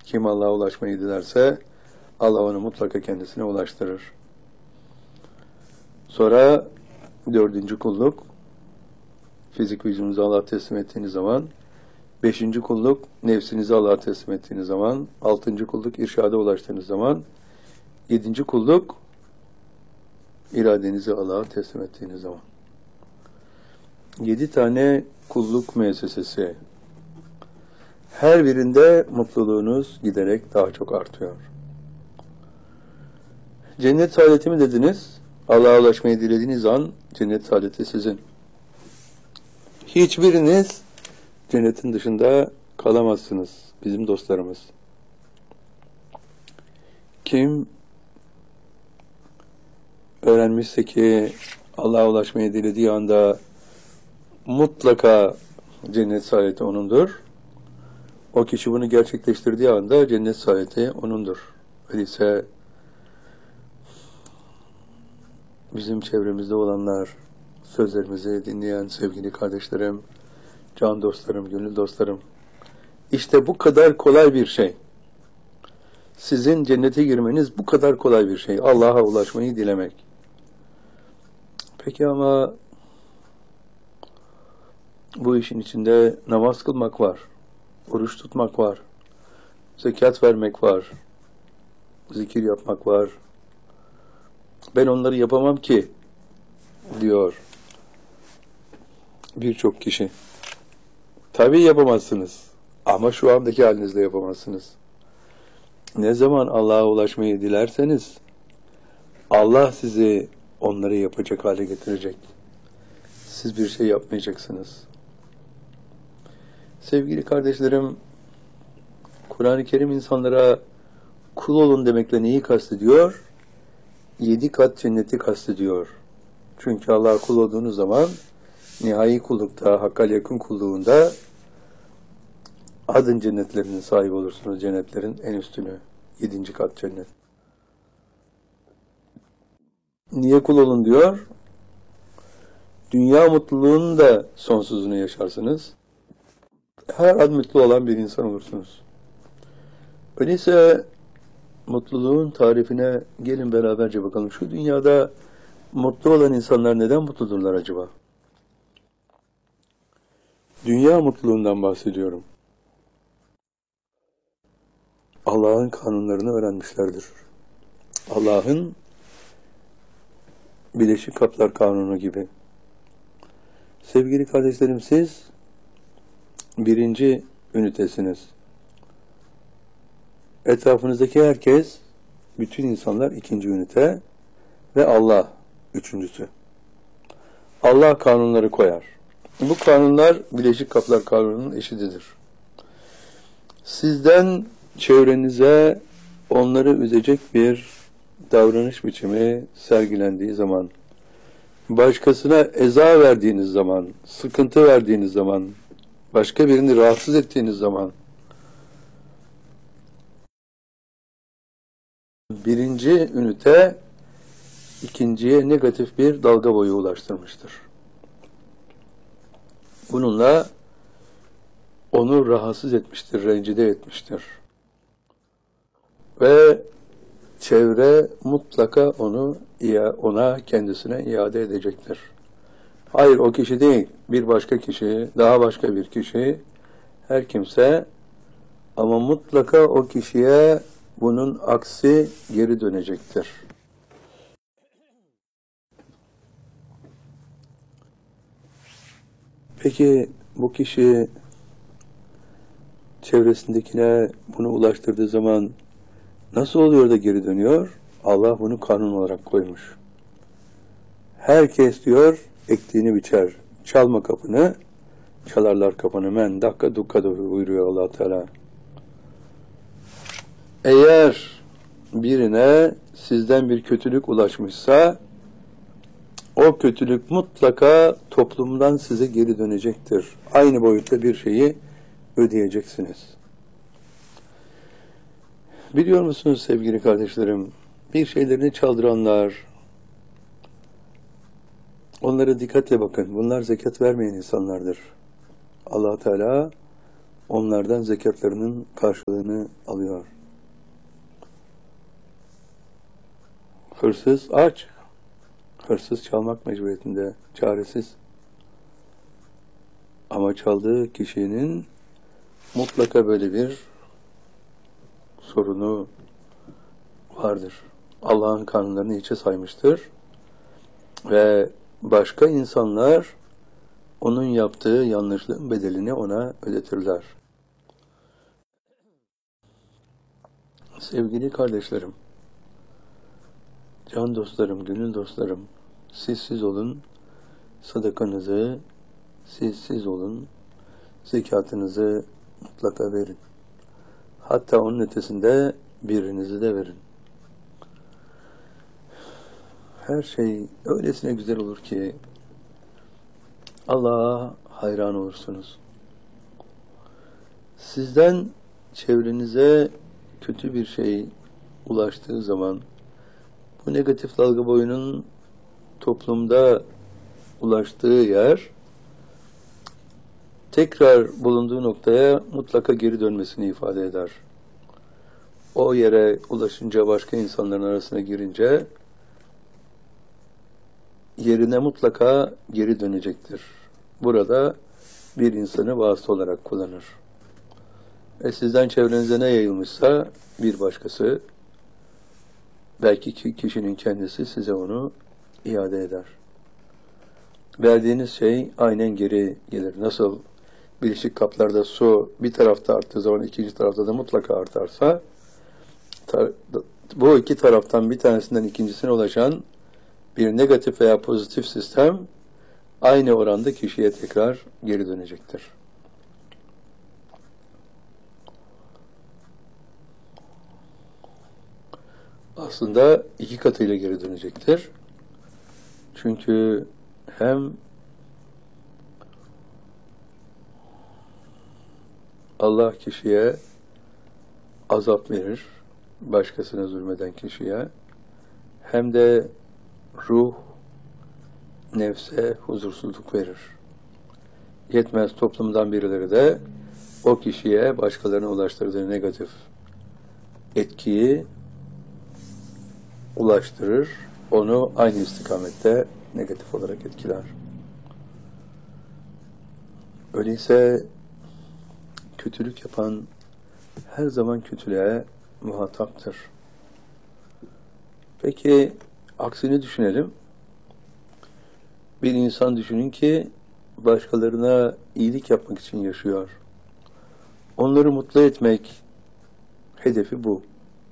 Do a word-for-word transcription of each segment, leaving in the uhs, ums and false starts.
Kim Allah'a ulaşmayı dilerse Allah onu mutlaka kendisine ulaştırır. Sonra dördüncü kulluk, fizik vücudunuzu Allah'a teslim ettiğiniz zaman, beşinci kulluk, nefsinizi Allah'a teslim ettiğiniz zaman, altıncı kulluk, irşada ulaştığınız zaman, yedinci kulluk, iradenizi Allah'a teslim ettiğiniz zaman. Yedi tane kulluk müessesesi. Her birinde mutluluğunuz giderek daha çok artıyor. Cennet saadeti mi dediniz? Allah'a ulaşmayı dilediğiniz an cennet saadeti sizin. Hiçbiriniz cennetin dışında kalamazsınız bizim dostlarımız. Kim öğrenmişse ki Allah'a ulaşmayı dilediği anda mutlaka cennet saadeti onundur. O kişi bunu gerçekleştirdiği anda cennet saadeti onundur. Öyleyse bizim çevremizde olanlar, sözlerimizi dinleyen sevgili kardeşlerim, can dostlarım, gönül dostlarım, işte bu kadar kolay bir şey. Sizin cennete girmeniz bu kadar kolay bir şey. Allah'a ulaşmayı dilemek. Peki ama bu işin içinde namaz kılmak var, oruç tutmak var, zekat vermek var, zikir yapmak var. Ben onları yapamam ki, diyor birçok kişi. Tabii yapamazsınız ama şu andaki halinizde yapamazsınız. Ne zaman Allah'a ulaşmayı dilerseniz, Allah sizi onları yapacak hale getirecek. Siz bir şey yapmayacaksınız. Sevgili kardeşlerim, Kur'an-ı Kerim insanlara kul olun demekle neyi kastediyor? Yedi kat cenneti kastediyor. Çünkü Allah'a kul olduğunuz zaman, nihai kullukta, hakkal yakın kulluğunda adın cennetlerinin sahibi olursunuz. Cennetlerin en üstünü. Yedinci kat cennet. Niye kul olun diyor? Dünya mutluluğunun da sonsuzunu yaşarsınız. Her an mutlu olan bir insan olursunuz. Öyleyse mutluluğun tarifine gelin beraberce bakalım. Şu dünyada mutlu olan insanlar neden mutludurlar acaba? Dünya mutluluğundan bahsediyorum. Allah'ın kanunlarını öğrenmişlerdir. Allah'ın Birleşik Kaplar Kanunu gibi. Sevgili kardeşlerim, siz birinci ünitesiniz. Etrafınızdaki herkes, bütün insanlar ikinci ünite ve Allah üçüncüsü. Allah kanunları koyar. Bu kanunlar Birleşik Kaplar Kanunu'nun eşididir. Sizden çevrenize onları üzecek bir davranış biçimi sergilendiği zaman, başkasına eza verdiğiniz zaman, sıkıntı verdiğiniz zaman, başka birini rahatsız ettiğiniz zaman, birinci ünite ikinciye negatif bir dalga boyu ulaştırmıştır. Bununla onu rahatsız etmiştir, rencide etmiştir. Ve çevre mutlaka onu ona kendisine iade edecektir. Hayır, o kişi değil, bir başka kişi, daha başka bir kişi, her kimse, ama mutlaka o kişiye bunun aksi geri dönecektir. Peki bu kişi çevresindekine bunu ulaştırdığı zaman nasıl oluyor da geri dönüyor? Allah bunu kanun olarak koymuş. Herkes diyor, ektiğini biçer. Çalma kapını, çalarlar kapını. Men dakika dukka buyuruyor Allah Teala. Eğer birine sizden bir kötülük ulaşmışsa, o kötülük mutlaka toplumdan size geri dönecektir. Aynı boyutta bir şeyi ödeyeceksiniz. Biliyor musunuz sevgili kardeşlerim, bir şeylerini çaldıranlar, onlara dikkatle bakın. Bunlar zekat vermeyen insanlardır. Allah Teala onlardan zekatlarının karşılığını alıyor. Hırsız aç. Hırsız çalmak mecburiyetinde, çaresiz. Ama çaldığı kişinin mutlaka böyle bir sorunu vardır. Allah'ın kanunlarını hiçe saymıştır. Ve başka insanlar onun yaptığı yanlışlığın bedelini ona ödetirler. Sevgili kardeşlerim, can dostlarım, gönül dostlarım, siz siz olun, sadakanızı siz siz olun, zekatınızı mutlaka verin. Hatta onun ötesinde birinizi de verin. Her şey öylesine güzel olur ki Allah'a hayran olursunuz. Sizden çevrenize kötü bir şey ulaştığı zaman bu negatif dalga boyunun toplumda ulaştığı yer tekrar bulunduğu noktaya mutlaka geri dönmesini ifade eder. O yere ulaşınca, başka insanların arasına girince yerine mutlaka geri dönecektir. Burada bir insanı vasıta olarak kullanır. E sizden çevrenize ne yayılmışsa bir başkası, belki kişinin kendisi size onu iade eder. Verdiğiniz şey aynen geri gelir. Nasıl bileşik kaplarda su bir tarafta arttığı zaman ikinci tarafta da mutlaka artarsa, bu iki taraftan bir tanesinden ikincisine ulaşan bir negatif veya pozitif sistem aynı oranda kişiye tekrar geri dönecektir. Aslında iki katıyla geri dönecektir. Çünkü hem Allah kişiye azap verir, başkasına zulmeden kişiye, hem de ruh, nefse huzursuzluk verir. Yetmez, toplumdan birileri de o kişiye başkalarına ulaştırdığı negatif etkiyi ulaştırır, onu aynı istikamette negatif olarak etkiler. Öyleyse kötülük yapan her zaman kötülüğe muhataptır. Peki aksini düşünelim. Bir insan düşünün ki başkalarına iyilik yapmak için yaşıyor. Onları mutlu etmek hedefi bu.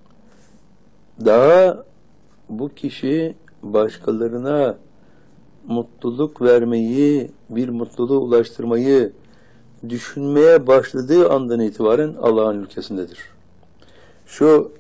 Daha bu kişi başkalarına mutluluk vermeyi, bir mutluluğu ulaştırmayı düşünmeye başladığı andan itibaren Allah'ın ülkesindedir. Şu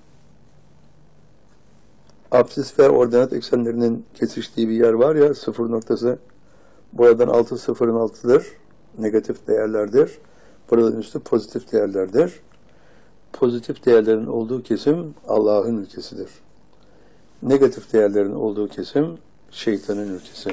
absis ve ordinat eksenlerinin kesiştiği bir yer var ya, sıfır noktası, buradan altı sıfırın altıdır, negatif değerlerdir. Buradan üstü pozitif değerlerdir. Pozitif değerlerin olduğu kesim Allah'ın ülkesidir. Negatif değerlerin olduğu kesim şeytanın ülkesi.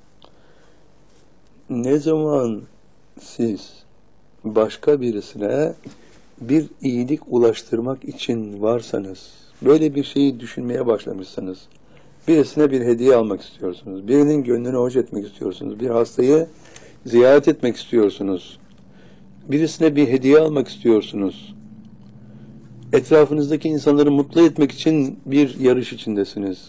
Ne zaman siz başka birisine bir iyilik ulaştırmak için varsanız, böyle bir şeyi düşünmeye başlamışsanız, birisine bir hediye almak istiyorsunuz, birinin gönlünü hoş etmek istiyorsunuz, bir hastayı ziyaret etmek istiyorsunuz, birisine bir hediye almak istiyorsunuz, etrafınızdaki insanları mutlu etmek için bir yarış içindesiniz.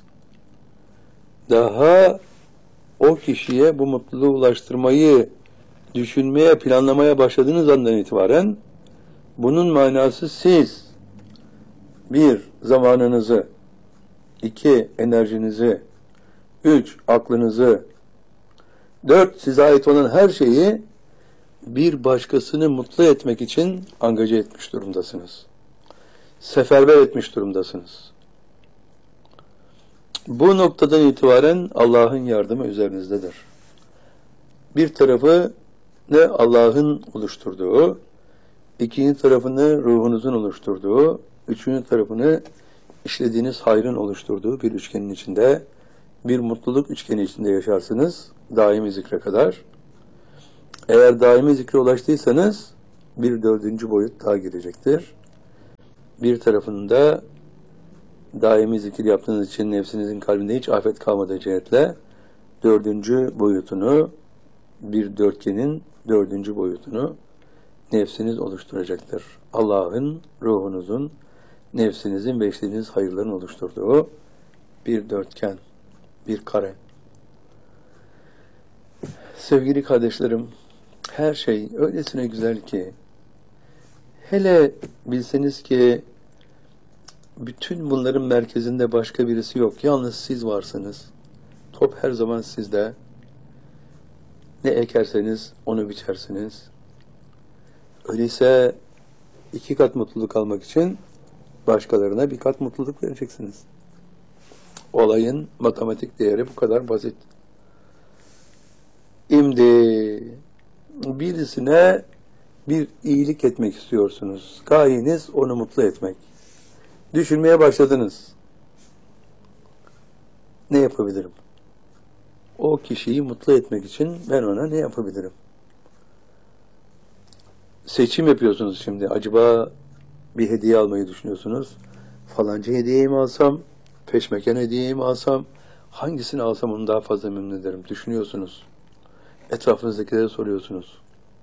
Daha o kişiye bu mutluluğu ulaştırmayı düşünmeye, planlamaya başladığınız andan itibaren bunun manası siz bir, zamanınızı, iki, enerjinizi, üç, aklınızı, dört, size ait olan her şeyi bir başkasını mutlu etmek için angaje etmiş durumdasınız. Seferber etmiş durumdasınız. Bu noktadan itibaren Allah'ın yardımı üzerinizdedir. Bir tarafı ne Allah'ın oluşturduğu, ikinci tarafını ruhunuzun oluşturduğu, üçüncü tarafını işlediğiniz hayrın oluşturduğu bir üçgenin içinde, bir mutluluk üçgeni içinde yaşarsınız daimi zikre kadar. Eğer daimi zikre ulaştıysanız bir dördüncü boyut daha girecektir. Bir tarafında daimi zikir yaptığınız için nefsinizin kalbinde hiç afet kalmadığı cihetle dördüncü boyutunu, bir dörtgenin dördüncü boyutunu nefsiniz oluşturacaktır. Allah'ın ruhunuzun, nefsinizin ve işlediğiniz hayırların oluşturduğu bir dörtgen, bir kare. Sevgili kardeşlerim, her şey öylesine güzel ki, hele bilseniz ki bütün bunların merkezinde başka birisi yok. Yalnız siz varsınız. Top her zaman sizde. Ne ekerseniz onu biçersiniz. Öyleyse iki kat mutluluk almak için başkalarına bir kat mutluluk vereceksiniz. Olayın matematik değeri bu kadar basit. Şimdi birisine bir iyilik etmek istiyorsunuz. Gayeniz onu mutlu etmek. Düşünmeye başladınız. Ne yapabilirim? O kişiyi mutlu etmek için ben ona ne yapabilirim? Seçim yapıyorsunuz şimdi. Acaba bir hediye almayı düşünüyorsunuz. Falanca hediyeyi mi alsam, peşmeken hediyeyi mi alsam, hangisini alsam onu daha fazla memnun ederim düşünüyorsunuz. Etrafınızdakilere soruyorsunuz.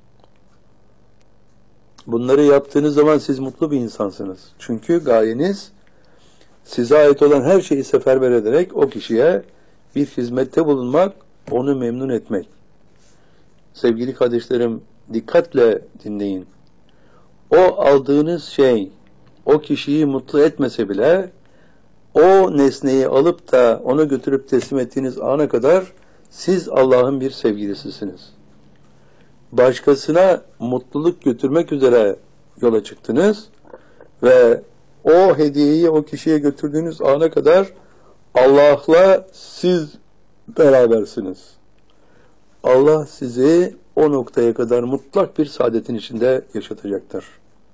Bunları yaptığınız zaman siz mutlu bir insansınız. Çünkü gayeniz size ait olan her şeyi seferber ederek o kişiye bir hizmette bulunmak, onu memnun etmek. Sevgili kardeşlerim, dikkatle dinleyin. O aldığınız şey, o kişiyi mutlu etmese bile, o nesneyi alıp da ona götürüp teslim ettiğiniz ana kadar siz Allah'ın bir sevgilisisiniz. Başkasına mutluluk götürmek üzere yola çıktınız ve o hediyeyi o kişiye götürdüğünüz ana kadar Allah'la siz berabersiniz. Allah sizi o noktaya kadar mutlak bir saadetin içinde yaşatacaktır.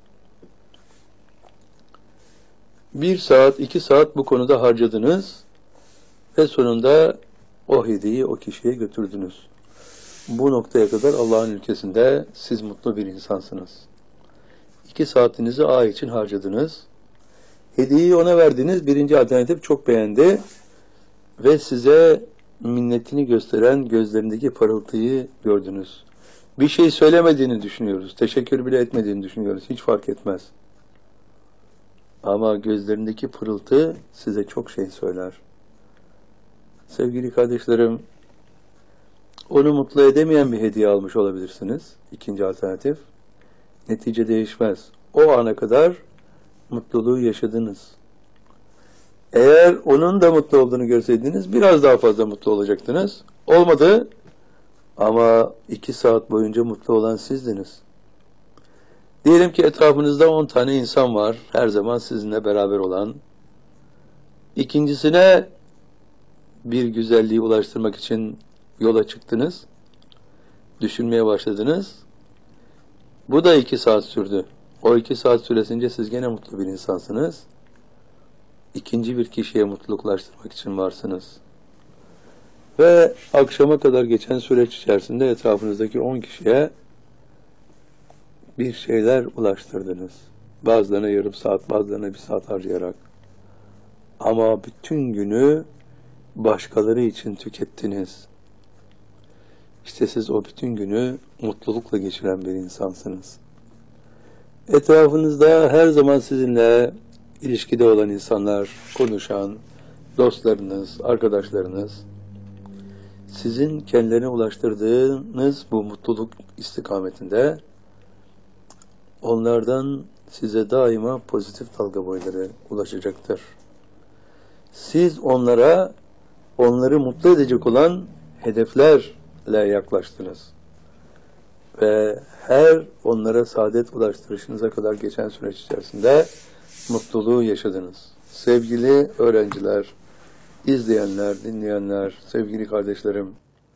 Bir saat, iki saat bu konuda harcadınız ve sonunda o hediyeyi o kişiye götürdünüz. Bu noktaya kadar Allah'ın ülkesinde siz mutlu bir insansınız. İki saatinizi A için harcadınız. Hediyeyi ona verdiniz. Birinci alternatif çok beğendi ve size minnetini gösteren gözlerindeki parıltıyı gördünüz. Bir şey söylemediğini düşünüyoruz. Teşekkür bile etmediğini düşünüyoruz. Hiç fark etmez. Ama gözlerindeki pırıltı size çok şey söyler. Sevgili kardeşlerim, onu mutlu edemeyen bir hediye almış olabilirsiniz. İkinci alternatif. Netice değişmez. O ana kadar mutluluğu yaşadınız. Eğer onun da mutlu olduğunu görseydiniz biraz daha fazla mutlu olacaktınız. Olmadı ama iki saat boyunca mutlu olan sizdiniz. Diyelim ki etrafınızda on tane insan var. Her zaman sizinle beraber olan. İkincisine bir güzelliği ulaştırmak için yola çıktınız. Düşünmeye başladınız. Bu da iki saat sürdü. O iki saat süresince siz gene mutlu bir insansınız. İkinci bir kişiye mutluluk ulaştırmak için varsınız. Ve akşama kadar geçen süreç içerisinde etrafınızdaki on kişiye bir şeyler ulaştırdınız. Bazılarına yarım saat, bazılarına bir saat harcayarak. Ama bütün günü başkaları için tükettiniz. İşte siz o bütün günü mutlulukla geçiren bir insansınız. Etrafınızda her zaman sizinle ilişkide olan insanlar, konuşan, dostlarınız, arkadaşlarınız, sizin kendilerine ulaştırdığınız bu mutluluk istikametinde onlardan size daima pozitif dalga boyları ulaşacaktır. Siz onlara, onları mutlu edecek olan hedeflerle yaklaştınız. Ve her onlara saadet ulaştırışınıza kadar geçen süreç içerisinde mutluluğu yaşadınız. Sevgili öğrenciler, izleyenler, dinleyenler, sevgili kardeşlerim,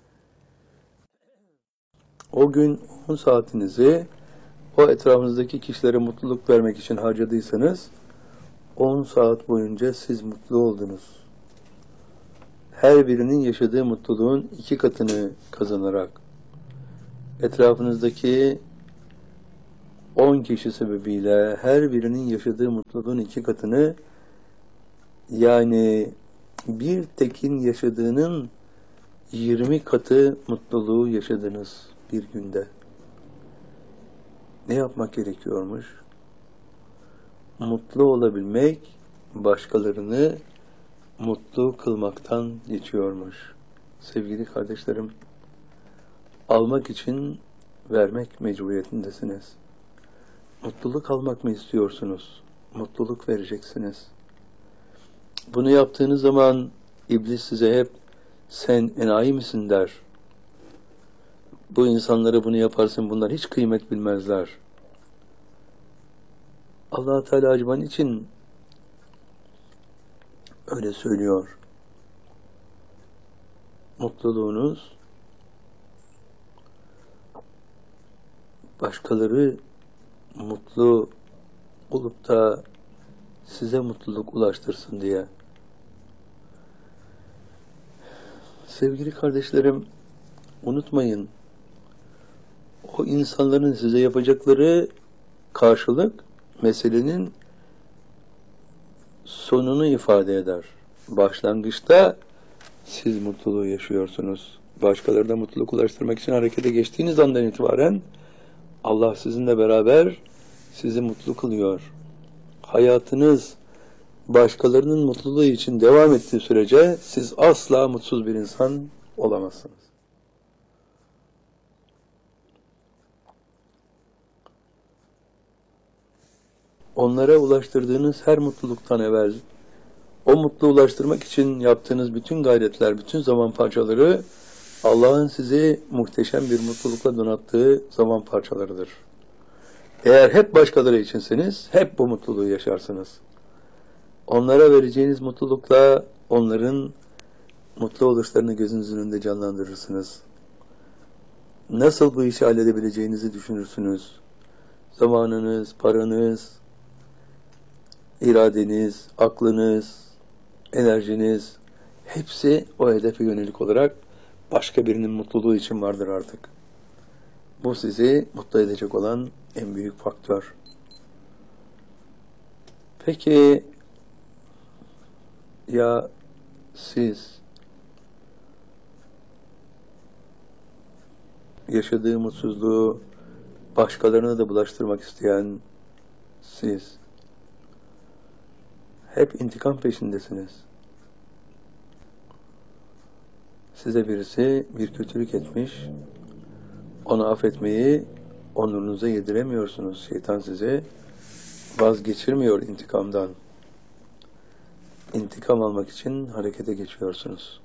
o gün on saatinizi o etrafınızdaki kişilere mutluluk vermek için harcadıysanız, on saat boyunca siz mutlu oldunuz. Her birinin yaşadığı mutluluğun iki katını kazanarak, etrafınızdaki on kişi sebebiyle her birinin yaşadığı mutluluğun iki katını, yani bir tekin yaşadığının yirmi katı mutluluğu yaşadınız bir günde. Ne yapmak gerekiyormuş? Mutlu olabilmek, başkalarını mutlu kılmaktan geçiyormuş. Sevgili kardeşlerim, almak için vermek mecburiyetindesiniz. Mutluluk almak mı istiyorsunuz? Mutluluk vereceksiniz. Bunu yaptığınız zaman iblis size hep sen enayi misin der. Bu insanlara bunu yaparsın, bunlar hiç kıymet bilmezler. Allah-u Teala acaba için öyle söylüyor. Mutluluğunuz başkaları mutlu olup da size mutluluk ulaştırsın diye. Sevgili kardeşlerim, unutmayın, o insanların size yapacakları karşılık meselenin sonunu ifade eder. Başlangıçta siz mutluluğu yaşıyorsunuz. Başkalarına da mutluluk ulaştırmak için harekete geçtiğiniz andan itibaren Allah sizinle beraber sizi mutlu kılıyor. Hayatınız başkalarının mutluluğu için devam ettiği sürece siz asla mutsuz bir insan olamazsınız. Onlara ulaştırdığınız her mutluluktan evvel o mutlu ulaştırmak için yaptığınız bütün gayretler, bütün zaman parçaları Allah'ın sizi muhteşem bir mutlulukla donattığı zaman parçalarıdır. Eğer hep başkaları içinseniz hep bu mutluluğu yaşarsınız. Onlara vereceğiniz mutlulukla onların mutlu oluşlarını gözünüzün önünde canlandırırsınız. Nasıl bu işi halledebileceğinizi düşünürsünüz. Zamanınız, paranız, iradeniz, aklınız, enerjiniz hepsi o hedefe yönelik olarak başka birinin mutluluğu için vardır artık. Bu sizi mutlu edecek olan en büyük faktör. Peki ya siz yaşadığı mutsuzluğu başkalarına da bulaştırmak isteyen siz hep intikam peşindesiniz. Size birisi bir kötülük etmiş, onu affetmeyi onurunuza yediremiyorsunuz. Şeytan sizi vazgeçirmiyor intikamdan. İntikam almak için harekete geçiyorsunuz.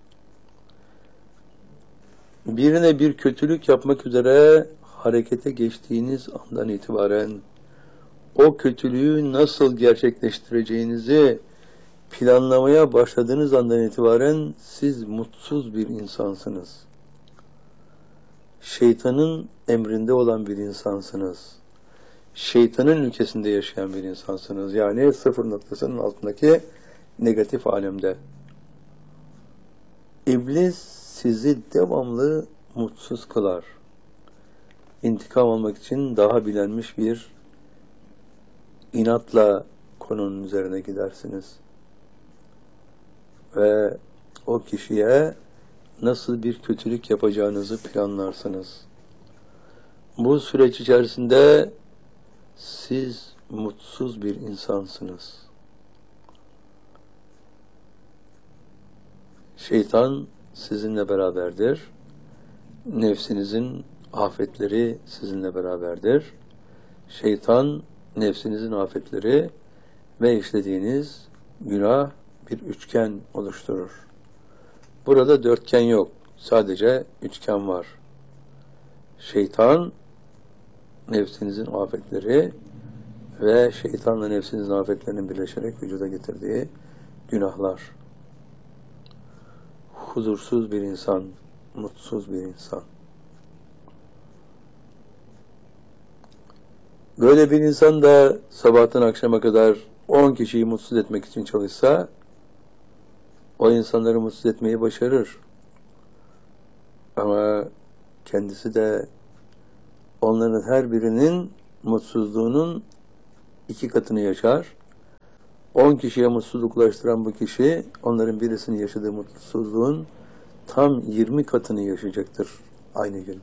Birine bir kötülük yapmak üzere harekete geçtiğiniz andan itibaren o kötülüğü nasıl gerçekleştireceğinizi planlamaya başladığınız andan itibaren siz mutsuz bir insansınız. Şeytanın emrinde olan bir insansınız. Şeytanın ülkesinde yaşayan bir insansınız. Yani sıfır noktasının altındaki negatif alemde. İblis sizi devamlı mutsuz kılar. İntikam almak için daha bilenmiş bir inatla konunun üzerine gidersiniz. Ve o kişiye nasıl bir kötülük yapacağınızı planlarsınız. Bu süreç içerisinde siz mutsuz bir insansınız. Şeytan sizinle beraberdir. Nefsinizin afetleri sizinle beraberdir. Şeytan, nefsinizin afetleri ve işlediğiniz günah bir üçgen oluşturur. Burada dörtgen yok. Sadece üçgen var. Şeytan, nefsinizin afetleri ve şeytanla nefsinizin afetlerinin birleşerek vücuda getirdiği günahlar. Huzursuz bir insan, mutsuz bir insan. Böyle bir insan da sabahtan akşama kadar on kişiyi mutsuz etmek için çalışsa, o insanları mutsuz etmeyi başarır. Ama kendisi de onların her birinin mutsuzluğunun iki katını yaşar. On kişiye mutsuzluk ulaştıran bu kişi, onların birisinin yaşadığı mutsuzluğun tam yirmi katını yaşayacaktır aynı gün.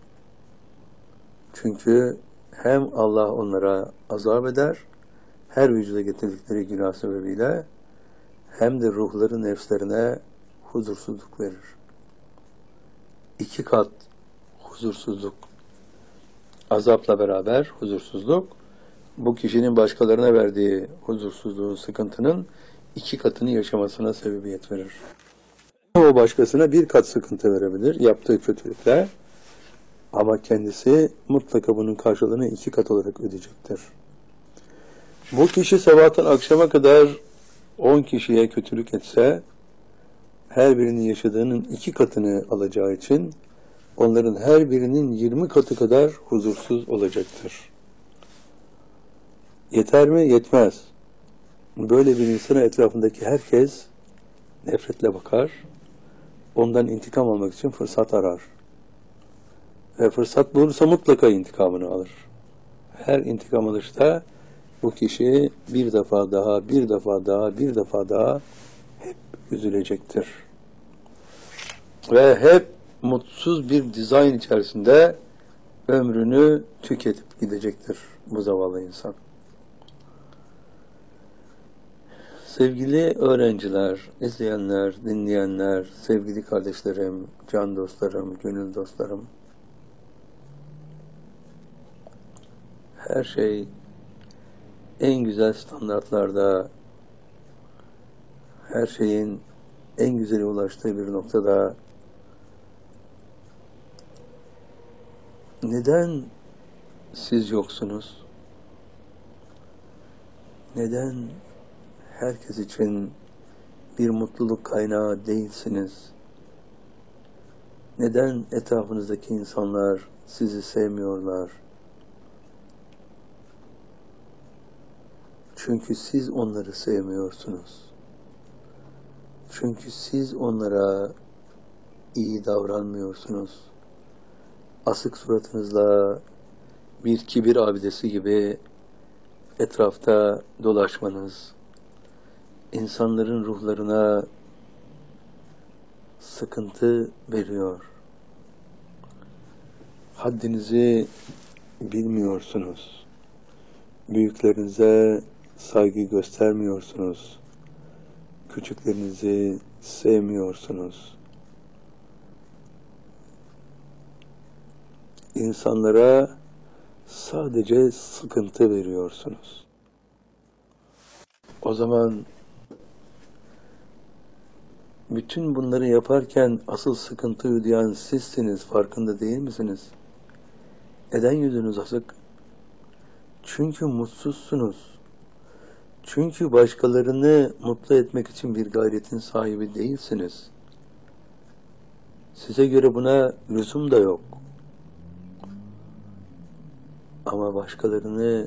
Çünkü hem Allah onlara azap eder, her vücuda getirdikleri günah sebebiyle, hem de ruhları nefslerine huzursuzluk verir. İki kat huzursuzluk, azapla beraber huzursuzluk, bu kişinin başkalarına verdiği huzursuzluğun, sıkıntının iki katını yaşamasına sebebiyet verir. O başkasına bir kat sıkıntı verebilir yaptığı kötülükle, ama kendisi mutlaka bunun karşılığını iki kat olarak ödeyecektir. Bu kişi sabahtan akşama kadar on kişiye kötülük etse, her birinin yaşadığının iki katını alacağı için, onların her birinin yirmi katı kadar huzursuz olacaktır. Yeter mi? Yetmez. Böyle bir insana etrafındaki herkes nefretle bakar, ondan intikam almak için fırsat arar. Ve fırsat bulursa mutlaka intikamını alır. Her intikam alışta bu kişi bir defa daha, bir defa daha, bir defa daha hep üzülecektir. Ve hep mutsuz bir dizayn içerisinde ömrünü tüketip gidecektir bu zavallı insan. Sevgili öğrenciler, izleyenler, dinleyenler, sevgili kardeşlerim, can dostlarım, gönül dostlarım, her şey en güzel standartlarda, her şeyin en güzeli ulaştığı bir noktada neden siz yoksunuz? Neden herkes için bir mutluluk kaynağı değilsiniz? Neden etrafınızdaki insanlar sizi sevmiyorlar? Çünkü siz onları sevmiyorsunuz. Çünkü siz onlara iyi davranmıyorsunuz. Asık suratınızla bir kibir abidesi gibi etrafta dolaşmanız, insanların ruhlarına sıkıntı veriyor. Haddinizi bilmiyorsunuz. Büyüklerinize saygı göstermiyorsunuz. Küçüklerinizi sevmiyorsunuz. İnsanlara sadece sıkıntı veriyorsunuz. O zaman bütün bunları yaparken asıl sıkıntıyı duyan sizsiniz, farkında değil misiniz? Neden yüzünüz asık? Çünkü mutsuzsunuz. Çünkü başkalarını mutlu etmek için bir gayretin sahibi değilsiniz. Size göre buna lüzum da yok. Ama başkalarını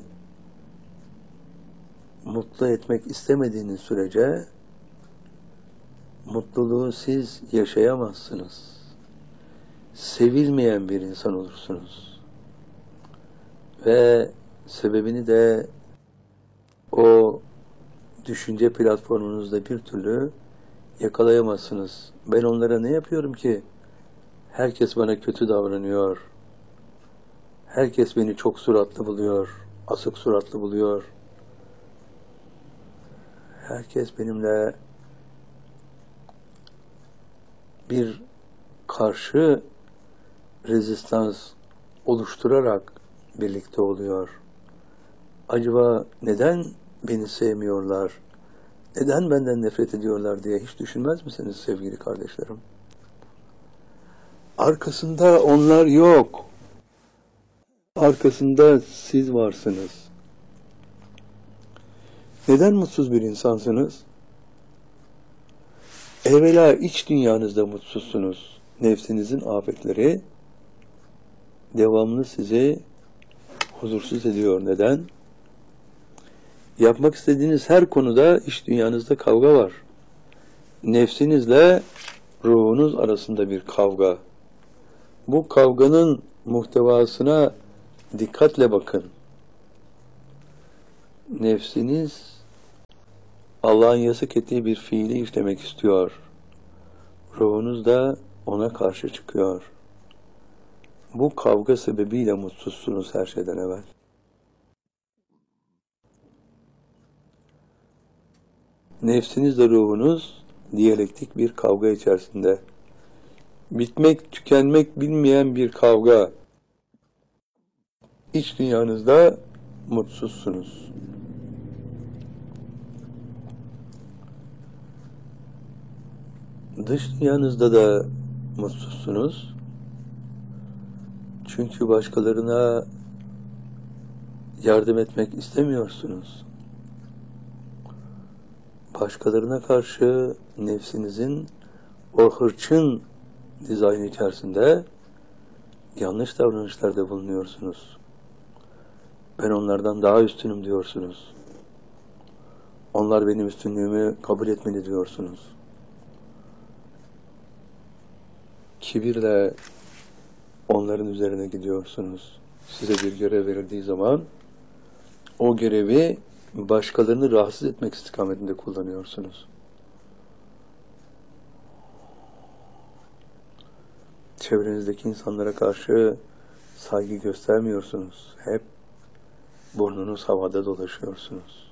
mutlu etmek istemediğiniz sürece mutluluğu siz yaşayamazsınız. Sevilmeyen bir insan olursunuz. Ve sebebini de o düşünce platformunuzda bir türlü yakalayamazsınız. Ben onlara ne yapıyorum ki? Herkes bana kötü davranıyor. Herkes beni çok suratlı buluyor, asık suratlı buluyor. Herkes benimle bir karşı rezistans oluşturarak birlikte oluyor. Acaba neden beni sevmiyorlar? Neden benden nefret ediyorlar diye hiç düşünmez misiniz sevgili kardeşlerim? Arkasında onlar yok. Arkasında siz varsınız. Neden mutsuz bir insansınız? Evvela iç dünyanızda mutsuzsunuz. Nefsinizin afetleri devamlı sizi huzursuz ediyor. Neden? Yapmak istediğiniz her konuda iç dünyanızda kavga var. Nefsinizle ruhunuz arasında bir kavga. Bu kavganın muhtevasına dikkatle bakın. Nefsiniz Allah'ın yasak ettiği bir fiili işlemek istiyor. Ruhunuz da ona karşı çıkıyor. Bu kavga sebebiyle mutsuzsunuz her şeyden evvel. Nefsinizle ruhunuz diyalektik bir kavga içerisinde. Bitmek, tükenmek bilmeyen bir kavga. İç dünyanızda mutsuzsunuz. Dış dünyanızda da mutsuzsunuz. Çünkü başkalarına yardım etmek istemiyorsunuz. Başkalarına karşı nefsinizin o hırçın dizaynı içerisinde yanlış davranışlarda bulunuyorsunuz. Ben onlardan daha üstünüm diyorsunuz. Onlar benim üstünlüğümü kabul etmeli diyorsunuz. Kibirle onların üzerine gidiyorsunuz. Size bir görev verildiği zaman o görevi başkalarını rahatsız etmek istikametinde kullanıyorsunuz. Çevrenizdeki insanlara karşı saygı göstermiyorsunuz. Hep burnunuz havada dolaşıyorsunuz.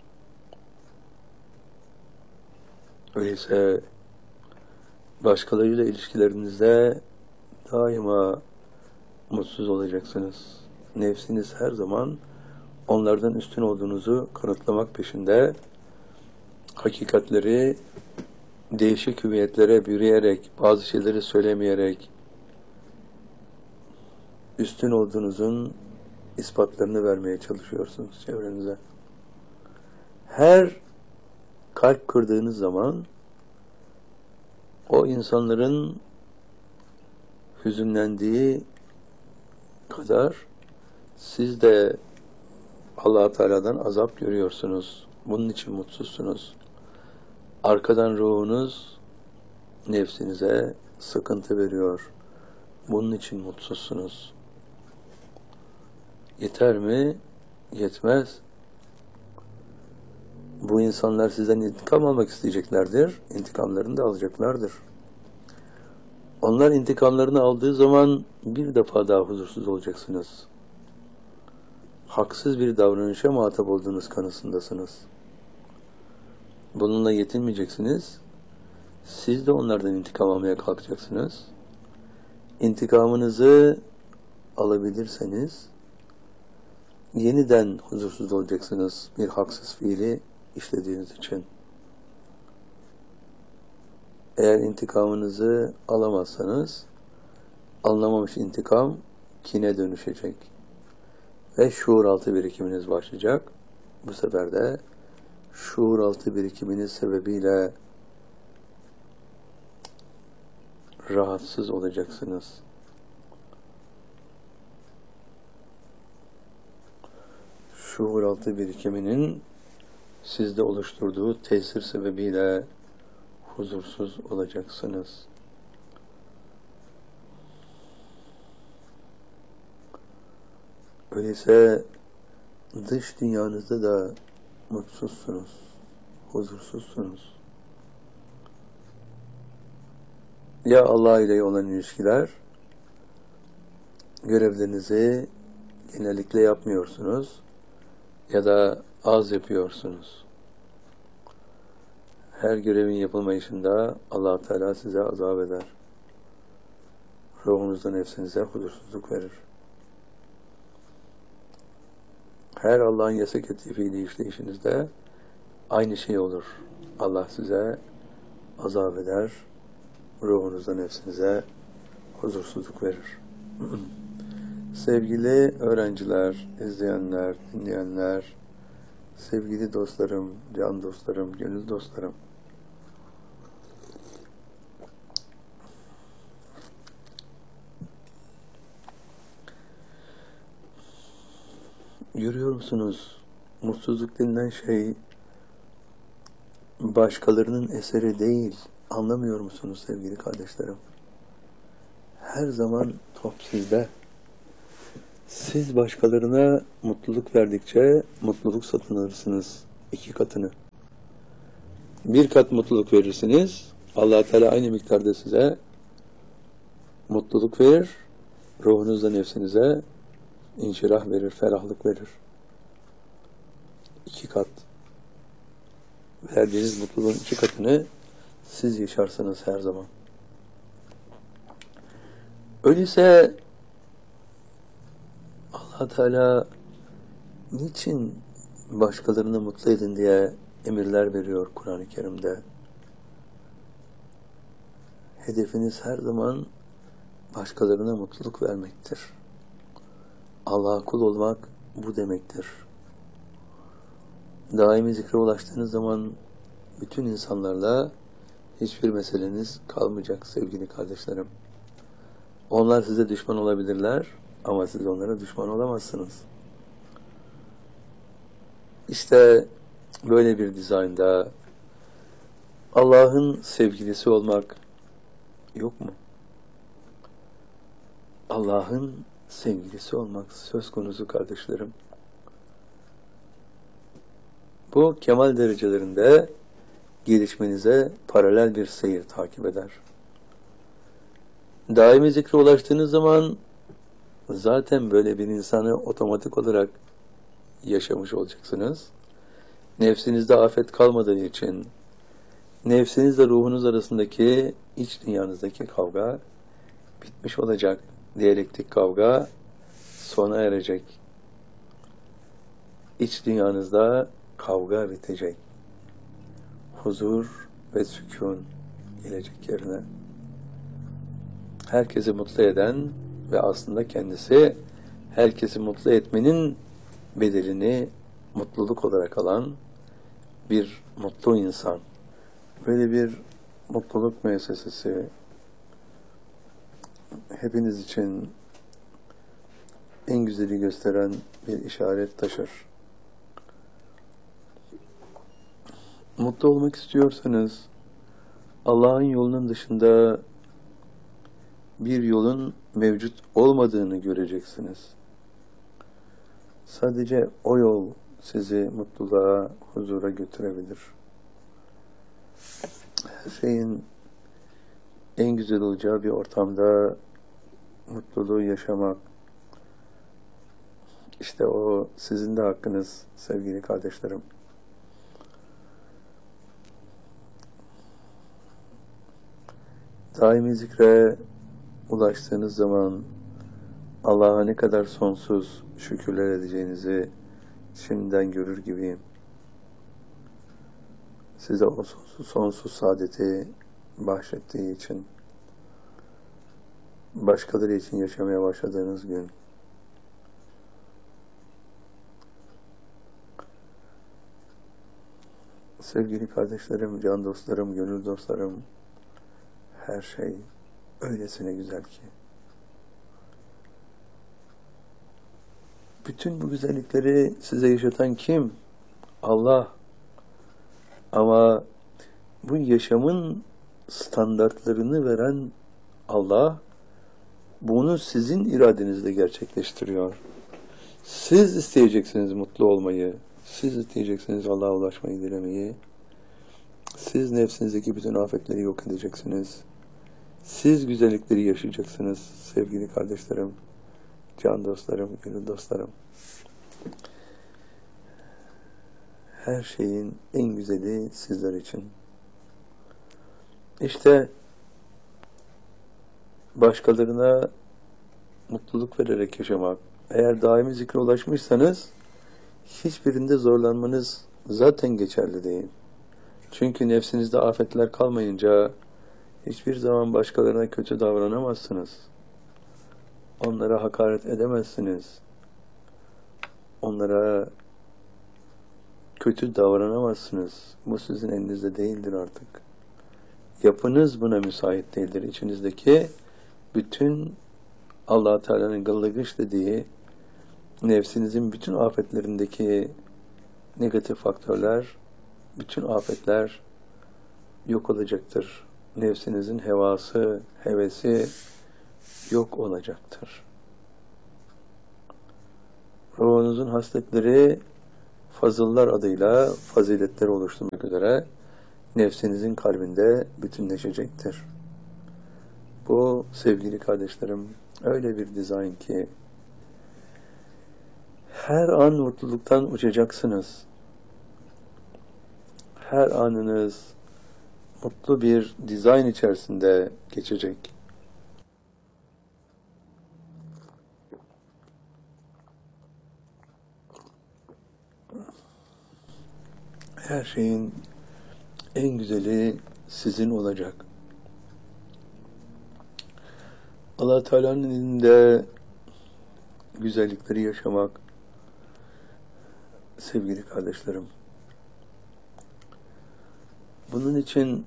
Öyleyse başkalarıyla ilişkilerinizde daima mutsuz olacaksınız. Nefsiniz her zaman onlardan üstün olduğunuzu kanıtlamak peşinde, hakikatleri değişik hüviyetlere bürüyerek, bazı şeyleri söylemeyerek, üstün olduğunuzun ispatlarını vermeye çalışıyorsunuz çevrenize. Her kalp kırdığınız zaman o insanların hüzünlendiği kadar siz de Allah-u Teala'dan azap görüyorsunuz. Bunun için mutsuzsunuz. Arkadan ruhunuz nefsinize sıkıntı veriyor. Bunun için mutsuzsunuz. Yeter mi? Yetmez. Bu insanlar sizden intikam almak isteyeceklerdir. İntikamlarını da alacaklardır. Onlar intikamlarını aldığı zaman bir defa daha huzursuz olacaksınız. Haksız bir davranışa muhatap olduğunuz kanısındasınız. Bununla yetinmeyeceksiniz. Siz de onlardan intikam almaya kalkacaksınız. İntikamınızı alabilirseniz yeniden huzursuz olacaksınız bir haksız fiili işlediğiniz için. Eğer intikamınızı alamazsanız alınamamış intikam kine dönüşecek. Ve şuur altı birikiminiz başlayacak. Bu sefer de şuur altı birikiminiz sebebiyle rahatsız olacaksınız. Şuur altı birikiminin sizde oluşturduğu tesir sebebiyle huzursuz olacaksınız. Öyleyse dış dünyanızda da mutsuzsunuz, huzursuzsunuz. Ya Allah ile olan ilişkiler, görevlerinizi genellikle yapmıyorsunuz ya da az yapıyorsunuz. Her görevin yapılmayışında Allah Teala size azap eder. Ruhunuzda nefsinize huzursuzluk verir. Her Allah'ın yasak ettiği fiili işleyişinizde aynı şey olur. Allah size azap eder. Ruhunuzda nefsinize huzursuzluk verir. Sevgili öğrenciler, izleyenler, dinleyenler, sevgili dostlarım, can dostlarım, gönül dostlarım. Görüyor musunuz? Mutsuzluk denilen şey başkalarının eseri değil. Anlamıyor musunuz sevgili kardeşlerim? Her zaman top sizde. Siz başkalarına mutluluk verdikçe mutluluk satın alırsınız iki katını. Bir kat mutluluk verirsiniz, Allah Teala aynı miktarda size mutluluk verir, ruhunuzla nefsinize inşirah verir, ferahlık verir. İki kat. Verdiğiniz mutluluğun iki katını siz yaşarsınız her zaman. Öyleyse Allah Teala niçin başkalarını mutlu edin diye emirler veriyor Kur'an-ı Kerim'de? Hedefiniz her zaman başkalarına mutluluk vermektir. Allah'a kul olmak bu demektir. Daimi zikre ulaştığınız zaman bütün insanlarla hiçbir meseleniz kalmayacak sevgili kardeşlerim. Onlar size düşman olabilirler ama siz onlara düşman olamazsınız. İşte böyle bir dizaynda Allah'ın sevgilisi olmak yok mu? Allah'ın sevgilisi olmak söz konusu kardeşlerim. Bu kemal derecelerinde gelişmenize paralel bir seyir takip eder. Daimi zikre ulaştığınız zaman zaten böyle bir insanı otomatik olarak yaşamış olacaksınız. Nefsinizde afet kalmadığı için nefsinizle ruhunuz arasındaki iç dünyanızdaki kavga bitmiş olacak. Diyalektik kavga sona erecek. İç dünyanızda kavga bitecek. Huzur ve sükun gelecek yerine. Herkesi mutlu eden ve aslında kendisi herkesi mutlu etmenin bedelini mutluluk olarak alan bir mutlu insan. Böyle bir mutluluk müessesesi hepiniz için en güzeli gösteren bir işaret taşır. Mutlu olmak istiyorsanız Allah'ın yolunun dışında bir yolun mevcut olmadığını göreceksiniz. Sadece o yol sizi mutluluğa, huzura götürebilir. Her şeyin en güzel olacağı bir ortamda mutluluğu yaşamak, işte o sizin de hakkınız sevgili kardeşlerim. Daimi zikre ulaştığınız zaman Allah'a ne kadar sonsuz şükürler edeceğinizi şimdiden görür gibiyim. Size o sonsuz, sonsuz saadeti bahşettiği için, başkaları için yaşamaya başladığınız gün, sevgili kardeşlerim, can dostlarım, gönül dostlarım, her şey öylesine güzel ki. Bütün bu güzellikleri size yaşatan kim? Allah. Ama bu yaşamın standartlarını veren Allah, bunu sizin iradenizle gerçekleştiriyor. Siz isteyeceksiniz mutlu olmayı, siz isteyeceksiniz Allah'a ulaşmayı, dilemeyi. Siz nefsinizdeki bütün afetleri yok edeceksiniz. Siz güzellikleri yaşayacaksınız sevgili kardeşlerim, can dostlarım, gönül dostlarım. Her şeyin en güzeli sizler için. İşte başkalarına mutluluk vererek yaşamak. Eğer daimi zikre ulaşmışsanız hiçbirinde zorlanmanız zaten geçerli değil. Çünkü nefsinizde afetler kalmayınca hiçbir zaman başkalarına kötü davranamazsınız. Onlara hakaret edemezsiniz. Onlara kötü davranamazsınız. Bu sizin elinizde değildir artık. Yapınız buna müsait değildir. İçinizdeki bütün Allah Teala'nın gıllıgış dediği nefsinizin bütün afetlerindeki negatif faktörler, bütün afetler yok olacaktır. Nefsinizin hevası, hevesi yok olacaktır. ruhunuzun hasletleri fazıllar adıyla faziletleri oluşturmak üzere nefsinizin kalbinde bütünleşecektir. Bu sevgili kardeşlerim öyle bir dizayn ki her an mutluluktan uçacaksınız. Her anınız mutlu bir dizayn içerisinde geçecek. Her şeyin en güzeli sizin olacak. Allah Teala'nın elinde güzellikleri yaşamak, sevgili kardeşlerim. Bunun için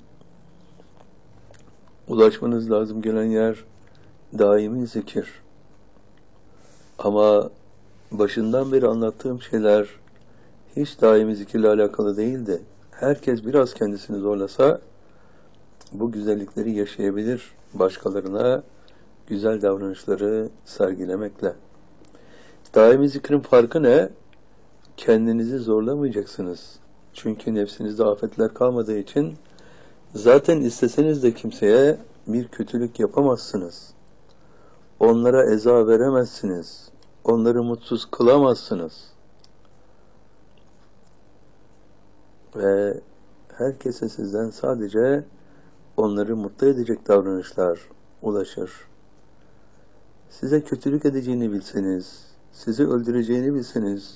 ulaşmanız lazım gelen yer daimi zikir. Ama başından beri anlattığım şeyler hiç daimi zikirle alakalı değildi. Herkes biraz kendisini zorlasa bu güzellikleri yaşayabilir, başkalarına güzel davranışları sergilemekle. Daimi zikrin farkı ne? Kendinizi zorlamayacaksınız. Çünkü nefsinizde afetler kalmadığı için zaten isteseniz de kimseye bir kötülük yapamazsınız. Onlara eza veremezsiniz. Onları mutsuz kılamazsınız. Ve herkese sizden sadece onları mutlu edecek davranışlar ulaşır. Size kötülük edeceğini bilseniz, sizi öldüreceğini bilseniz,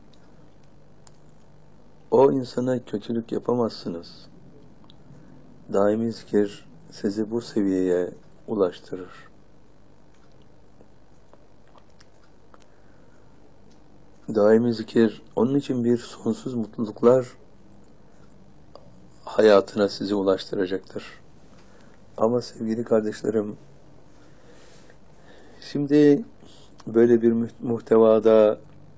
o insana kötülük yapamazsınız. Daimi zikir sizi bu seviyeye ulaştırır. Daimi zikir onun için bir sonsuz mutluluklar hayatına sizi ulaştıracaktır. Ama sevgili kardeşlerim, şimdi böyle bir muhtevada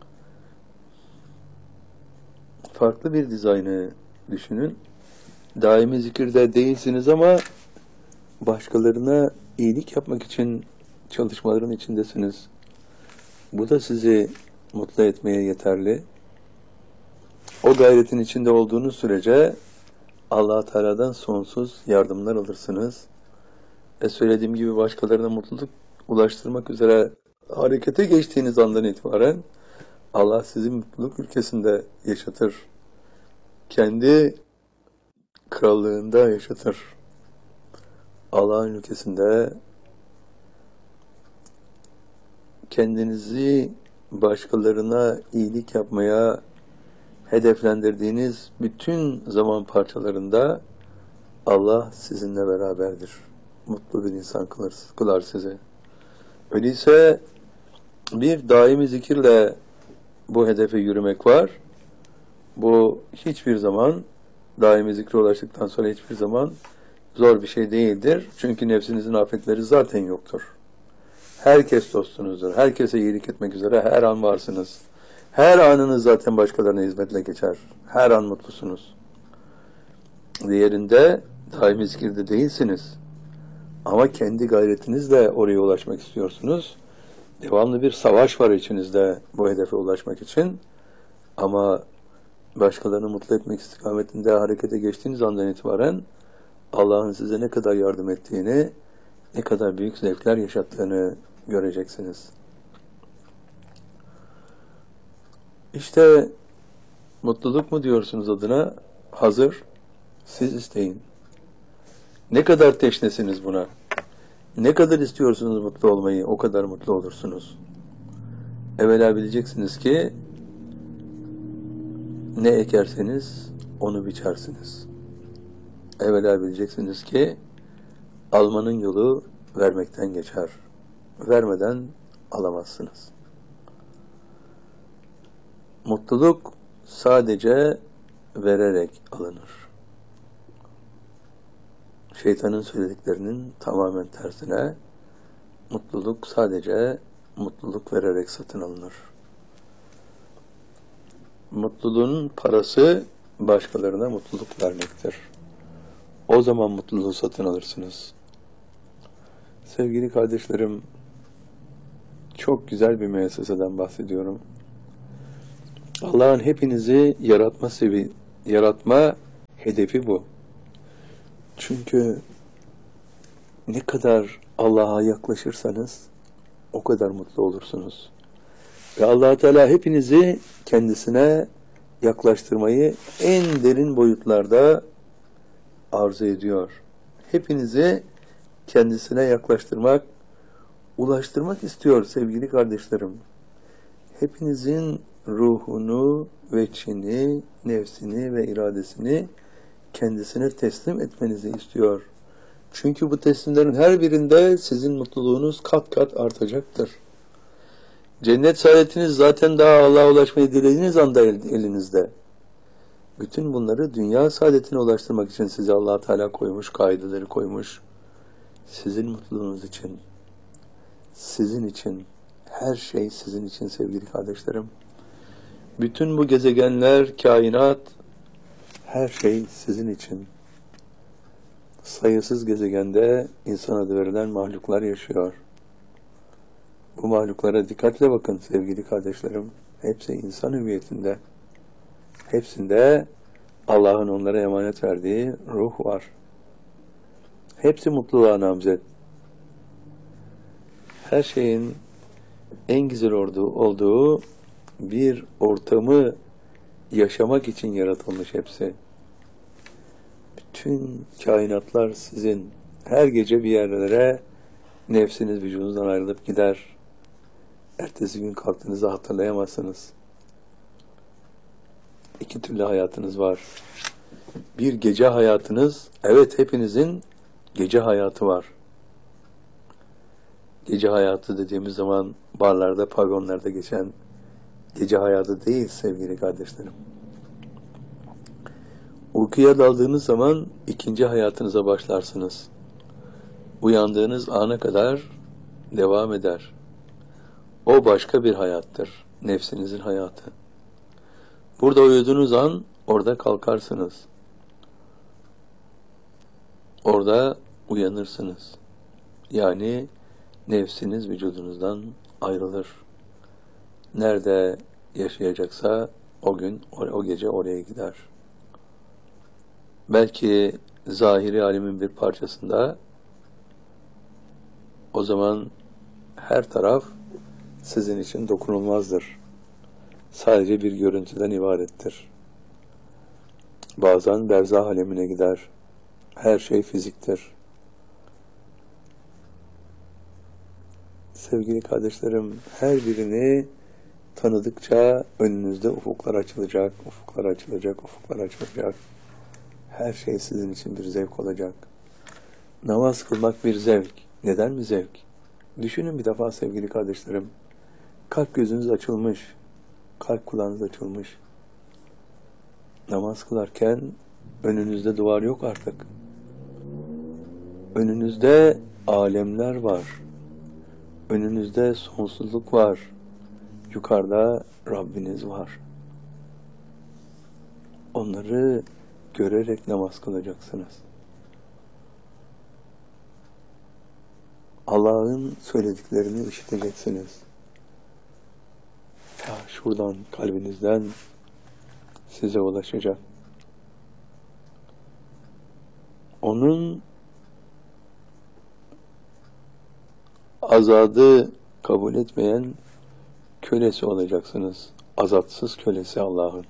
farklı bir dizaynı düşünün. Daimi zikirde değilsiniz ama başkalarına iyilik yapmak için çalışmaların içindesiniz. Bu da sizi mutlu etmeye yeterli. O gayretin içinde olduğunuz sürece Allah Teala'dan sonsuz yardımlar alırsınız. Ve söylediğim gibi başkalarına mutluluk ulaştırmak üzere harekete geçtiğiniz andan itibaren Allah sizi mutluluk ülkesinde yaşatır. Kendi krallığında yaşatır. Allah'ın ülkesinde kendinizi başkalarına iyilik yapmaya hedeflendirdiğiniz bütün zaman parçalarında Allah sizinle beraberdir. Mutlu bir insan kılar, kılar sizi. Öyleyse bir daimi zikirle bu hedefe yürümek var. Bu hiçbir zaman daimi zikre ulaştıktan sonra hiçbir zaman zor bir şey değildir. Çünkü nefsinizin afetleri zaten yoktur. Herkes dostunuzdur. Herkese iyilik etmek üzere her an varsınız. Her anınız zaten başkalarına hizmetle geçer. Her an mutlusunuz. Diğerinde daimi zikirde değilsiniz. Ama kendi gayretinizle oraya ulaşmak istiyorsunuz. Devamlı bir savaş var içinizde bu hedefe ulaşmak için. Ama başkalarını mutlu etmek istikametinde harekete geçtiğiniz andan itibaren Allah'ın size ne kadar yardım ettiğini, ne kadar büyük zevkler yaşattığını göreceksiniz. İşte mutluluk mu diyorsunuz adına? Hazır. Siz isteyin. Ne kadar teşnesiniz buna? Ne kadar istiyorsunuz mutlu olmayı, o kadar mutlu olursunuz. Evvela bileceksiniz ki ne ekerseniz onu biçersiniz. Evvela bileceksiniz ki almanın yolu vermekten geçer. Vermeden alamazsınız. Mutluluk sadece vererek alınır. Şeytanın söylediklerinin tamamen tersine mutluluk sadece mutluluk vererek satın alınır. Mutluluğun parası başkalarına mutluluk vermektir. O zaman mutluluğu satın alırsınız. Sevgili kardeşlerim, çok güzel bir müesseseden bahsediyorum. Allah'ın hepinizi yaratma sevi yaratma hedefi bu. Çünkü ne kadar Allah'a yaklaşırsanız o kadar mutlu olursunuz. Ve Allah Teala hepinizi kendisine yaklaştırmayı en derin boyutlarda arzu ediyor. Hepinizi kendisine yaklaştırmak, ulaştırmak istiyor sevgili kardeşlerim. Hepinizin ruhunu, veçhini, nefsini ve iradesini kendisine teslim etmenizi istiyor. Çünkü bu teslimlerin her birinde sizin mutluluğunuz kat kat artacaktır. Cennet saadetiniz zaten daha Allah'a ulaşmayı dilediğiniz anda elinizde. Bütün bunları dünya saadetine ulaştırmak için size Allah Teala koymuş, kaideleri koymuş. Sizin mutluluğunuz için, sizin için, her şey sizin için sevgili kardeşlerim. Bütün bu gezegenler, kainat, her şey sizin için. Sayısız gezegende insan adı verilen mahluklar yaşıyor. Bu mahluklara dikkatle bakın sevgili kardeşlerim. Hepsi insan hüviyetinde. Hepsinde Allah'ın onlara emanet verdiği ruh var. Hepsi mutluluğa namzet. Her şeyin en güzel olduğu, olduğu bir ortamı yaşamak için yaratılmış hepsi. Bütün kainatlar sizin. Her gece bir yerlere nefsiniz vücudunuzdan ayrılıp gider. Ertesi gün kalktığınızda hatırlayamazsınız. İki türlü hayatınız var. Bir gece hayatınız, evet hepinizin gece hayatı var. Gece hayatı dediğimiz zaman barlarda, pavyonlarda geçen gece hayatı değil sevgili kardeşlerim. Uykuya daldığınız zaman ikinci hayatınıza başlarsınız. Uyandığınız ana kadar devam eder. O başka bir hayattır. Nefsinizin hayatı. Burada uyuduğunuz an orada kalkarsınız. Orada uyanırsınız. Yani nefsiniz vücudunuzdan ayrılır. Nerede yaşayacaksa o gün, o gece oraya gider. Belki zahiri alemin bir parçasında, o zaman her taraf sizin için dokunulmazdır. Sadece bir görüntüden ibarettir. Bazen berzah alemine gider. Her şey fiziktir. Sevgili kardeşlerim, her birini tanıdıkça önünüzde ufuklar açılacak, ufuklar açılacak, ufuklar açılacak. Her şey sizin için bir zevk olacak. Namaz kılmak bir zevk. Neden mi zevk? Düşünün bir defa sevgili kardeşlerim. Kalp gözünüz açılmış. Kalp kulağınız açılmış. Namaz kılarken önünüzde duvar yok artık. Önünüzde alemler var. Önünüzde sonsuzluk var. Yukarıda Rabbiniz var. Onları görerek namaz kılacaksınız. Allah'ın söylediklerini işiteceksiniz. Ya şuradan, kalbinizden size ulaşacak. Onun azadı kabul etmeyen kölesi olacaksınız. Azatsız kölesi Allah'ın.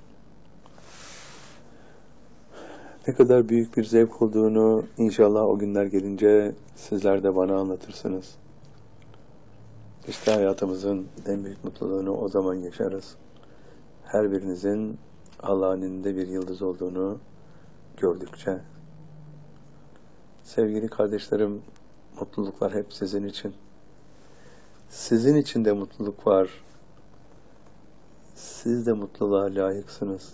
Ne kadar büyük bir zevk olduğunu inşallah o günler gelince sizler de bana anlatırsınız. İşte hayatımızın en büyük mutluluğunu o zaman yaşarız. Her birinizin Allah'ın elinde bir yıldız olduğunu gördükçe. Sevgili kardeşlerim, mutluluklar hep sizin için. Sizin için de mutluluk var. Siz de mutluluğa layıksınız.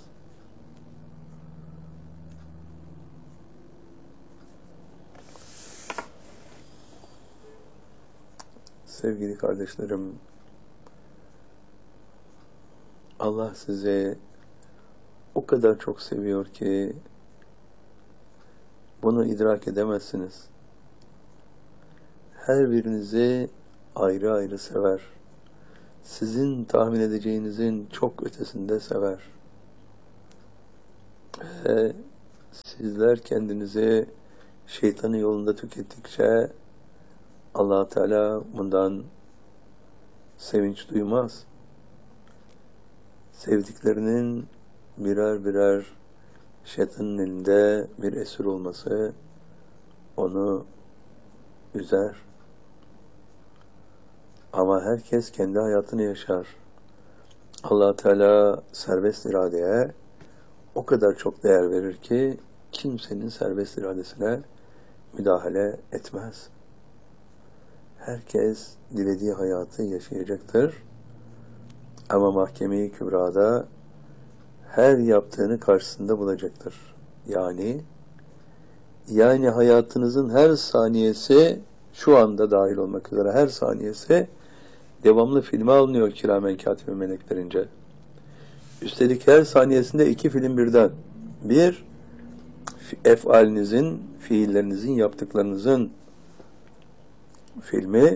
Sevgili kardeşlerim, Allah sizi o kadar çok seviyor ki bunu idrak edemezsiniz. Her birinizi ayrı ayrı sever. sizin tahmin edeceğinizin çok ötesinde sever. Ve sizler kendinizi şeytanın yolunda tükettikçe Allah Teala bundan sevinç duymaz. Sevdiklerinin birer birer şeytanın elinde bir esir olması onu üzer. Ama herkes kendi hayatını yaşar. Allah Teala serbest iradeye o kadar çok değer verir ki kimsenin serbest iradesine müdahale etmez. Herkes dilediği hayatı yaşayacaktır. Ama mahkeme-i kübrada her yaptığını karşısında bulacaktır. Yani yani hayatınızın her saniyesi, şu anda dahil olmak üzere her saniyesi devamlı filme alınıyor kiramen katibe meleklerince. Üstelik her saniyesinde iki film birden. Bir, efalinizin, fiillerinizin, yaptıklarınızın filmi,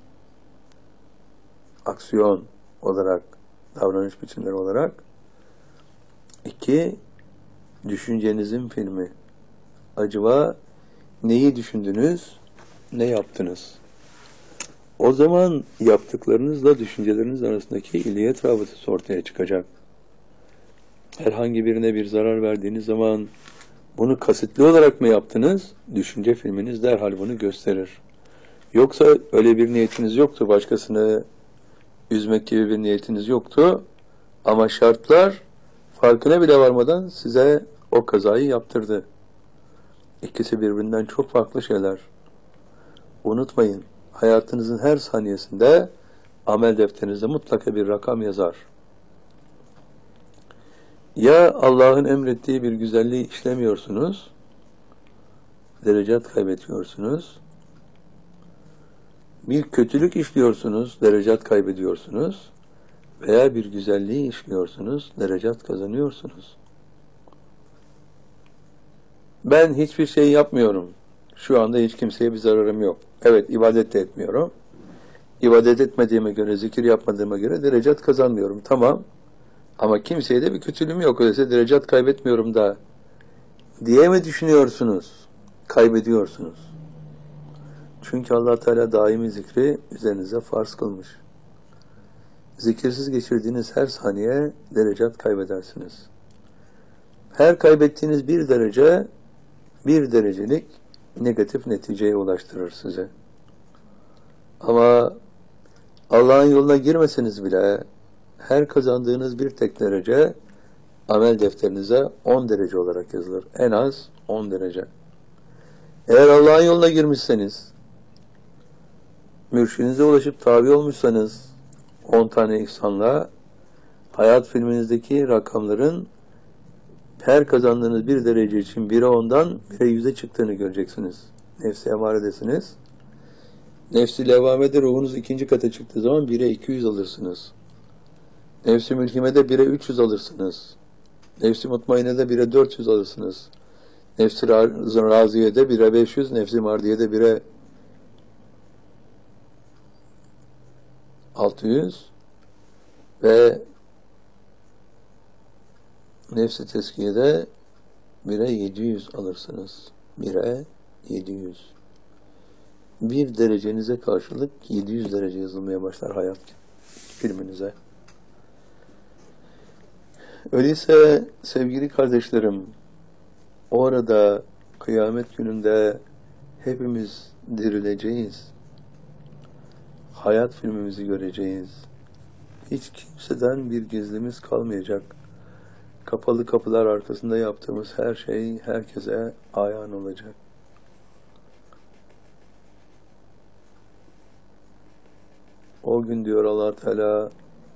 aksiyon olarak, davranış biçimleri olarak. İki, düşüncenizin filmi. Acaba neyi düşündünüz, ne yaptınız? O zaman yaptıklarınızla düşünceleriniz arasındaki iliyet rabıtası ortaya çıkacak. Herhangi birine bir zarar verdiğiniz zaman bunu kasıtlı olarak mı yaptınız? Düşünce filminiz derhal bunu gösterir. Yoksa öyle bir niyetiniz yoktu, başkasını üzmek gibi bir niyetiniz yoktu. Ama şartlar farkına bile varmadan size o kazayı yaptırdı. İkisi birbirinden çok farklı şeyler. Unutmayın, hayatınızın her saniyesinde amel defterinizde mutlaka bir rakam yazar. Ya Allah'ın emrettiği bir güzelliği işlemiyorsunuz, derecat kaybediyorsunuz. Bir kötülük işliyorsunuz, derecat kaybediyorsunuz. Veya bir güzelliği işliyorsunuz, derecat kazanıyorsunuz. Ben hiçbir şey yapmıyorum. Şu anda hiç kimseye bir zararım yok. Evet, ibadet de etmiyorum. İbadet etmediğime göre, zikir yapmadığıma göre derecat kazanmıyorum. Tamam. Ama kimseye de bir kötülüğüm yok. Öyleyse derecat kaybetmiyorum da diye mi düşünüyorsunuz? Kaybediyorsunuz. Çünkü Allah Teala daimi zikri üzerinize farz kılmış. Zikirsiz geçirdiğiniz her saniye derecat kaybedersiniz. Her kaybettiğiniz bir derece, bir derecelik negatif neticeye ulaştırır size. Ama Allah'ın yoluna girmeseniz bile her kazandığınız bir tek derece amel defterinize on derece olarak yazılır. En az on derece. Eğer Allah'ın yoluna girmişseniz, mürşidinize ulaşıp tabi olmuşsanız on tane ihsanla hayat filminizdeki rakamların her kazandığınız bir derece için bire ondan bire yüze çıktığını göreceksiniz. Nefsi emaredesiniz. Nefsi levamede ruhunuz ikinci kata çıktığı zaman bire iki yüz alırsınız. Nefsi mülhimede bire üç yüz alırsınız. Nefsi mutmainede bire dört yüz alırsınız. Nefsi raziyede bire beş yüz, nefsi mardiyede bire altı yüz ve nefsi teskiyede bire yedi yüz alırsınız. bire yedi yüz. Bir derecenize karşılık yedi yüz derece yazılmaya başlar hayat filminize. Öyleyse sevgili kardeşlerim, o arada kıyamet gününde hepimiz dirileceğiz. Hayat filmimizi göreceğiz. Hiç kimseden bir gizlimiz kalmayacak. Kapalı kapılar arkasında yaptığımız her şey herkese ayan olacak. O gün diyor Allah Teala,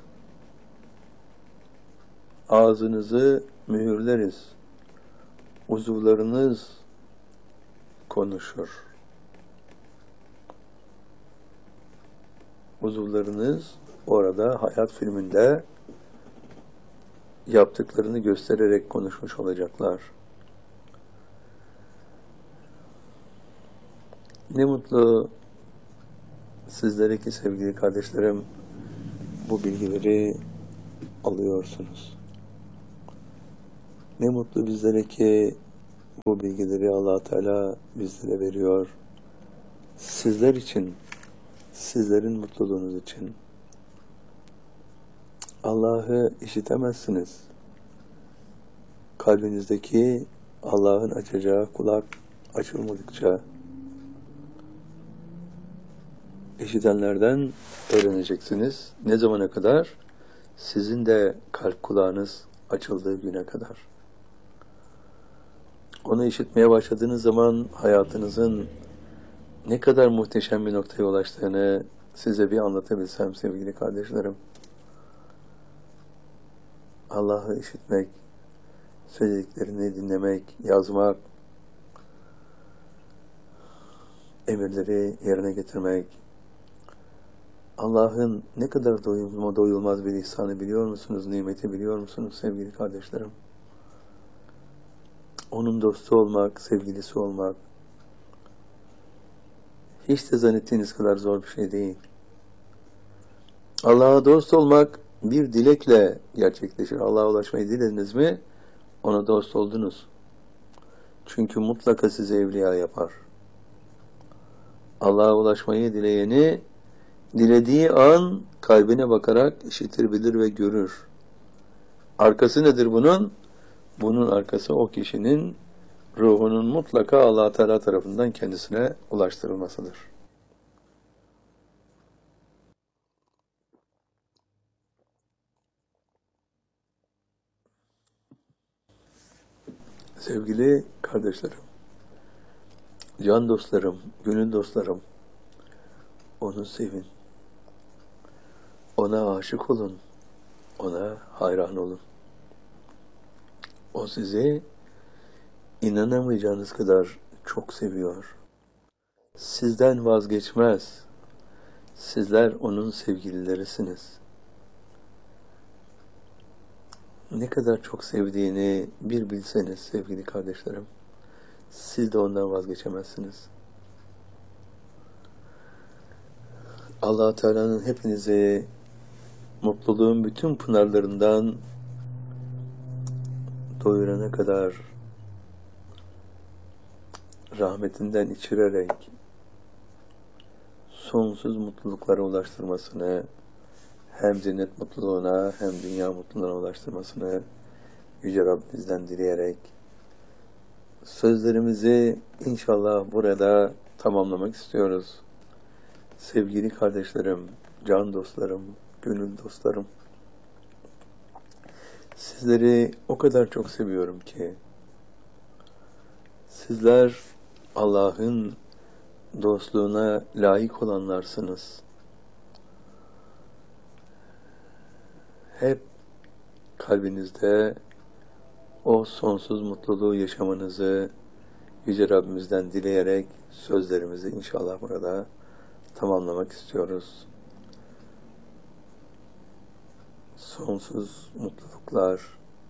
ağzınızı mühürleriz, uzuvlarınız konuşur. Uzuvlarınız orada hayat filminde yaptıklarını göstererek konuşmuş olacaklar. Ne mutlu sizlere ki sevgili kardeşlerim, bu bilgileri alıyorsunuz. Ne mutlu bizlere ki bu bilgileri Allah Teala bizlere veriyor. Sizler için, sizlerin mutluluğunuz için. Allah'ı işitemezsiniz. Kalbinizdeki Allah'ın açacağı kulak açılmadıkça işitenlerden öğreneceksiniz. Ne zamana kadar? Sizin de kalp kulağınız açıldığı güne kadar. Onu işitmeye başladığınız zaman hayatınızın ne kadar muhteşem bir noktaya ulaştığını size bir anlatabilsem sevgili kardeşlerim. Allah'ı işitmek, söylediklerini dinlemek, yazmak, emirleri yerine getirmek, Allah'ın ne kadar doyulmaz, doyulmaz bir ihsanı biliyor musunuz, nimeti biliyor musunuz sevgili kardeşlerim? Onun dostu olmak, sevgilisi olmak, hiç de zannettiğiniz kadar zor bir şey değil. Allah'a dost olmak bir dilekle gerçekleşir. Allah'a ulaşmayı dilediniz mi, ona dost oldunuz. Çünkü mutlaka sizi evliya yapar. Allah'a ulaşmayı dileyeni, dilediği an kalbine bakarak işitir, bilir ve görür. Arkası nedir bunun? Bunun arkası o kişinin ruhunun mutlaka Allah Teala tarafından kendisine ulaştırılmasıdır. Sevgili kardeşlerim, can dostlarım, gönül dostlarım, onu sevin. Ona aşık olun. Ona hayran olun. O sizi inanamayacağınız kadar çok seviyor. Sizden vazgeçmez. Sizler onun sevgililerisiniz. Ne kadar çok sevdiğini bir bilseniz sevgili kardeşlerim, siz de ondan vazgeçemezsiniz. Allah Teala'nın hepinizi mutluluğun bütün pınarlarından doyurana kadar rahmetinden içirerek sonsuz mutluluklara ulaştırmasını, hem cennet mutluluğuna hem dünya mutluluğuna ulaştırmasını Yüce Rabbimizden dileyerek sözlerimizi inşallah burada tamamlamak istiyoruz. Sevgili kardeşlerim, can dostlarım, gönül dostlarım, sizleri o kadar çok seviyorum ki sizler Allah'ın dostluğuna layık olanlarsınız. Hep kalbinizde o sonsuz mutluluğu yaşamanızı Yüce Rabbimizden dileyerek sözlerimizi inşallah burada tamamlamak istiyoruz. Sonsuz mutluluklar,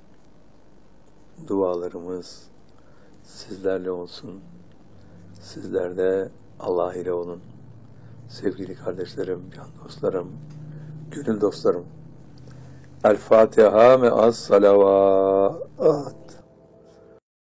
dualarımız sizlerle olsun. Sizler de Allah ile olun. Sevgili kardeşlerim, can dostlarım, gönül dostlarım. El Fatiha ve as salavat.